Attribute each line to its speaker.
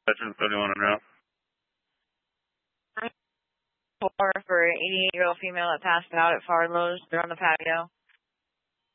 Speaker 1: Veterans, what do you want to know?
Speaker 2: For an 88-year-old female that passed out at Farlow's. They're on the patio.